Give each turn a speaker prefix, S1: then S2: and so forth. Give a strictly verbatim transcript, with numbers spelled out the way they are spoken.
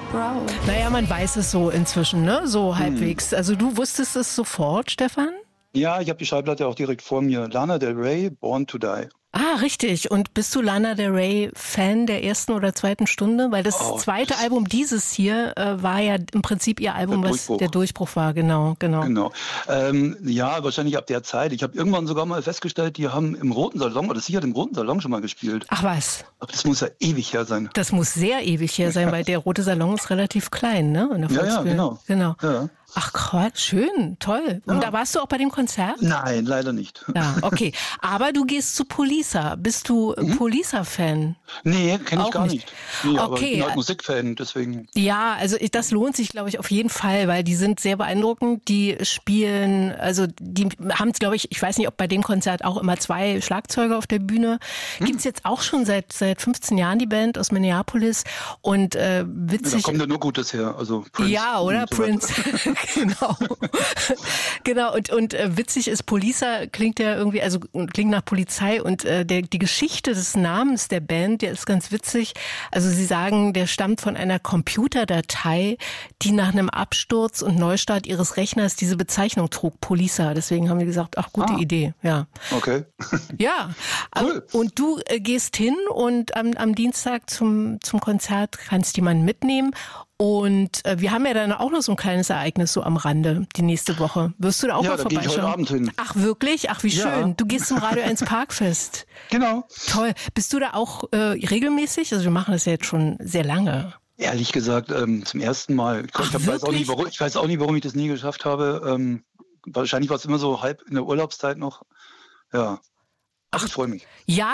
S1: Naja, man weiß es so inzwischen, ne? So halbwegs. Also du wusstest es sofort, Stefan?
S2: Ja, ich habe die Schallplatte auch direkt vor mir. Lana Del Rey, Born to Die.
S1: Ah, richtig. Und bist du Lana Del Rey Fan der ersten oder zweiten Stunde? Weil das
S2: Oh,
S1: zweite
S2: das-
S1: Album, dieses hier, äh, war ja im Prinzip ihr Album,
S2: Der
S1: was
S2: Durchbruch.
S1: der Durchbruch war. Genau, genau.
S2: Genau. Ähm, ja, wahrscheinlich ab der Zeit. Ich habe irgendwann sogar mal festgestellt, die haben im Roten Salon, oder sie hat im Roten Salon schon mal gespielt.
S1: Ach was,
S2: Aber das muss ja ewig her sein.
S1: das muss sehr ewig her sein, weil der Rote Salon ist relativ klein, ne? In der
S2: Ja, ja,
S1: Volksbühne.
S2: genau.
S1: genau.
S2: Ja.
S1: Ach Gott, schön, toll. Und
S2: Ja.
S1: da warst du auch bei dem Konzert?
S2: Nein, leider nicht.
S1: Ja, okay. Aber du gehst zu Polisa. Bist du Polisa-Fan?
S2: Nee, kenne ich
S1: Auch
S2: gar
S1: nicht.
S2: nicht. Nee, aber ich
S1: Okay.
S2: bin halt Musikfan, deswegen.
S1: Ja, also ich- das lohnt sich, glaube ich, auf jeden Fall, weil die sind sehr beeindruckend. Die spielen, also die haben, glaube ich, ich weiß nicht, ob bei dem Konzert auch immer zwei Schlagzeuger auf der Bühne. Gibt's jetzt auch schon seit seit fünfzehn Jahren, die Band aus Minneapolis. Und äh,
S2: Da
S1: witzig.
S2: kommt ja nur Gutes her. Also Prince
S1: Ja, oder?
S2: und so weiter.
S1: Prince. genau. genau. Und, und äh, witzig ist, Polisa klingt ja irgendwie, also klingt nach Polizei und äh, der, die Geschichte des Namens der Band, der ist ganz witzig. Also sie sagen, der stammt von einer Computerdatei, die nach einem Absturz und Neustart ihres Rechners diese Bezeichnung trug, Polisa. Deswegen haben die gesagt, ach, gute
S2: Ah.
S1: Idee. Ja.
S2: Okay.
S1: Ja.
S2: Cool.
S1: Und du äh, gehst hin und am, am Dienstag zum, zum Konzert kannst jemanden mitnehmen. Und äh, wir haben ja dann auch noch so ein kleines Ereignis so am Rande die nächste Woche. Wirst du da auch
S2: Ja,
S1: mal
S2: da gehe ich
S1: vorbeischauen?
S2: heute Abend hin.
S1: Ach wirklich? Ach wie
S2: Ja.
S1: schön. Du gehst zum Radio eins Parkfest.
S2: Genau.
S1: Toll. Bist du da auch äh, regelmäßig? Also wir machen das ja jetzt schon sehr lange.
S2: Ehrlich gesagt, ähm, zum ersten Mal. Ich,
S1: Ach,
S2: ich, weiß auch
S1: wirklich?
S2: nicht, warum, ich weiß auch nicht, warum ich das nie geschafft habe. Ähm, wahrscheinlich war es immer so halb in der Urlaubszeit noch. Ja. Ach, ich freue mich.
S1: Ja.